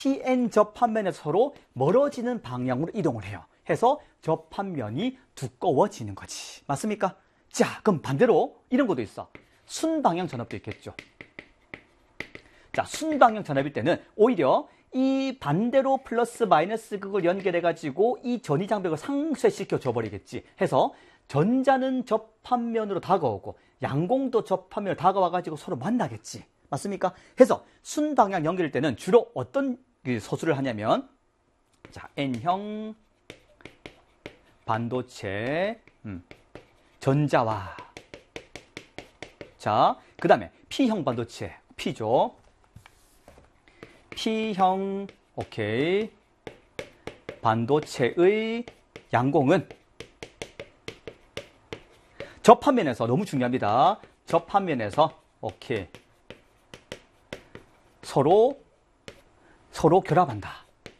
Pn 접합면에서 서로 멀어지는 방향으로 이동을 해요. 해서 접합면이 두꺼워지는 거지. 맞습니까? 자, 그럼 반대로 이런 것도 있어. 순방향 전압도 있겠죠. 자, 순방향 전압일 때는 오히려 이 반대로 플러스 마이너스 극을 연결해가지고 이 전이장벽을 상쇄시켜 줘버리겠지. 해서 전자는 접합면으로 다가오고 양공도 접합면으로 다가와가지고 서로 만나겠지. 맞습니까? 해서 순방향 연결일 때는 주로 어떤 서술을 하냐면, 자, N형 반도체 전자와, 자, 그 다음에 P형 반도체, P죠. P형, 오케이. 반도체의 양공은 접합면에서, 너무 중요합니다. 접합면에서, 오케이. 서로 결합한다.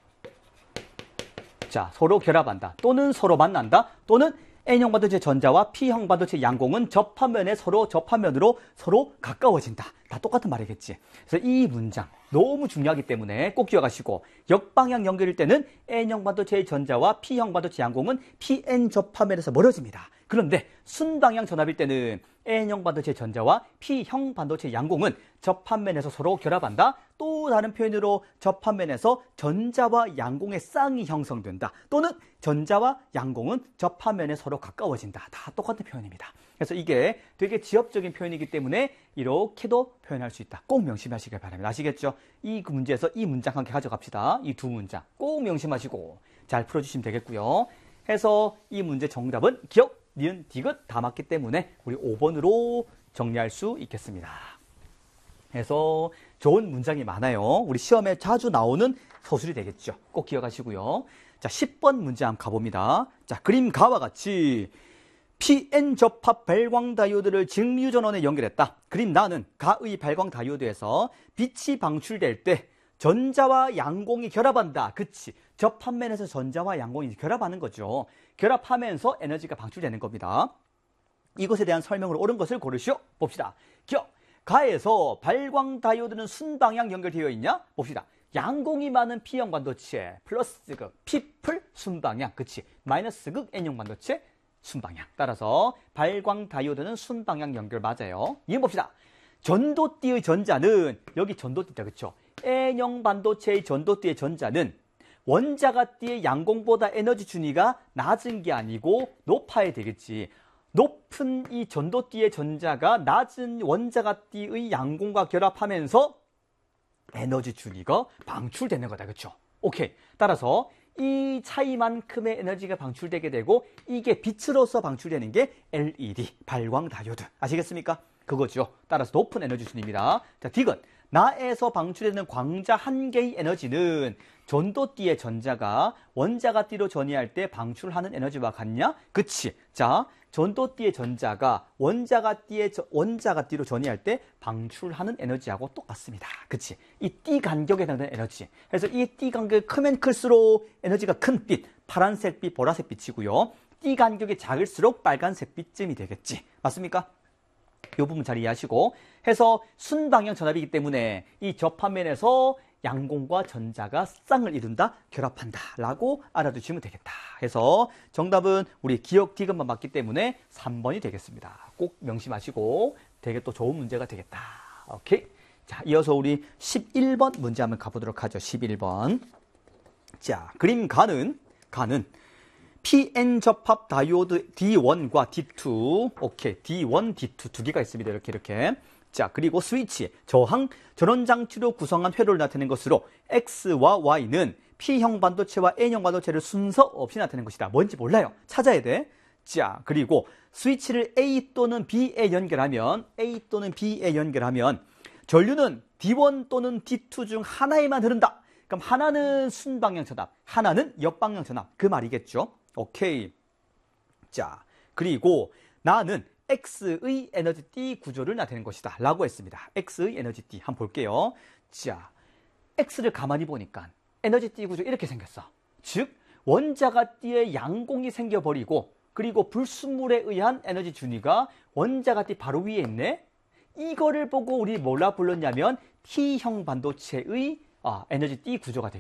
자, 서로 결합한다. 또는 서로 만난다. 또는 N형 반도체 전자와 P형 반도체 양공은 접합면으로 서로 가까워진다. 다 똑같은 말이겠지. 그래서 이 문장 너무 중요하기 때문에 꼭 기억하시고, 역방향 연결일 때는 N형 반도체의 전자와 P형 반도체 양공은 Pn 접합면에서 멀어집니다. 그런데 순방향 전압일 때는 N형 반도체 전자와 P형 반도체 양공은 접합면에서 서로 결합한다. 또 다른 표현으로 접합면에서 전자와 양공의 쌍이 형성된다. 또는 전자와 양공은 접합면에 서로 가까워진다. 다 똑같은 표현입니다. 그래서 이게 되게 지엽적인 표현이기 때문에 이렇게도 표현할 수 있다. 꼭 명심하시길 바랍니다. 아시겠죠? 이 문제에서 이 문장 함께 가져갑시다. 이 두 문장 꼭 명심하시고 잘 풀어주시면 되겠고요. 해서 이 문제 정답은 기억, 니은, 디귿 다 맞기 때문에 우리 5번으로 정리할 수 있겠습니다. 해서 좋은 문장이 많아요. 우리 시험에 자주 나오는 서술이 되겠죠. 꼭 기억하시고요. 자, 10번 문제 한번 가봅니다. 자, 그림가와 같이 PN 접합 발광 다이오드를 직류 전원에 연결했다. 그림 나는 가의 발광 다이오드에서 빛이 방출될 때 전자와 양공이 결합한다. 그치? 접합면에서 전자와 양공이 결합하는 거죠. 결합하면서 에너지가 방출되는 겁니다. 이것에 대한 설명으로 옳은 것을 고르시오. 봅시다. 기억. 가에서 발광 다이오드는 순방향 연결되어 있냐? 봅시다. 양공이 많은 P형 반도체 플러스 극 P풀 순방향. 그치? 마이너스 극 N형 반도체 순방향. 따라서 발광 다이오드는 순방향 연결 맞아요. 이음 봅시다. 전도띠의 전자는, 여기 전도띠다. 그쵸? N형 반도체의 전도띠의 전자는 원자가띠의 양공보다 에너지 준위가 낮은 게 아니고 높아야 되겠지. 높은 이 전도띠의 전자가 낮은 원자가띠의 양공과 결합하면서 에너지 준위가 방출되는 거다. 그렇죠? 오케이. 따라서 이 차이만큼의 에너지가 방출되게 되고, 이게 빛으로서 방출되는 게 LED, 발광 다이오드. 아시겠습니까? 그거죠. 따라서 높은 에너지 순입니다. 자, 디귿. 나에서 방출되는 광자 한 개의 에너지는 전도띠의 전자가 원자가띠로 전이할 때 방출하는 에너지와 같냐? 그치. 자, 전도띠의 전자가 원자가띠로 전이할 때 방출하는 에너지하고 똑같습니다. 그치? 이 띠 간격에 해당되는 에너지. 그래서 이 띠 간격이 크면 클수록 에너지가 큰 빛, 파란색 빛, 보라색 빛이고요. 띠 간격이 작을수록 빨간색 빛쯤이 되겠지. 맞습니까? 이 부분 잘 이해하시고, 해서 순방향 전압이기 때문에 이 접합면에서 양공과 전자가 쌍을 이룬다, 결합한다 라고 알아두시면 되겠다. 해서 정답은 우리 기억 디귿만 맞기 때문에 3번이 되겠습니다. 꼭 명심하시고 되게 또 좋은 문제가 되겠다. 오케이. 자, 이어서 우리 11번 문제 한번 가보도록 하죠. 11번. 자, 그림 가는 PN 접합 다이오드 D1과 D2, 오케이, D1, D2 두 개가 있습니다. 이렇게. 자, 그리고 스위치, 저항, 전원장치로 구성한 회로를 나타내는 것으로 X와 Y는 P형 반도체와 N형 반도체를 순서 없이 나타내는 것이다. 뭔지 몰라요. 찾아야 돼. 자, 그리고 스위치를 A 또는 B에 연결하면 전류는 D1 또는 D2 중 하나에만 흐른다. 그럼 하나는 순방향 전압, 하나는 역방향 전압. 그 말이겠죠. 오케이. 자, 그리고 나는 X의 에너지띠 구조를 나타내는 것이다 라고 했습니다. X의 에너지띠 한번 볼게요. 자, X를 가만히 보니까 에너지띠 구조 이렇게 생겼어. 즉, 원자가띠에 양공이 생겨버리고, 그리고 불순물에 의한 에너지 준위가 원자가띠 바로 위에 있네. 이거를 보고 우리 뭐라 불렀냐면 T형 반도체의 에너지 띠 구조가 되죠.